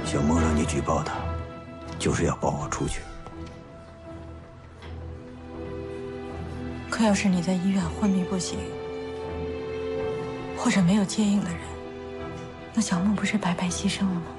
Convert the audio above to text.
小梦让你举报他，就是要保我出去。 可要是你在医院昏迷不醒，或者没有接应的人，那小梦不是白白牺牲了吗？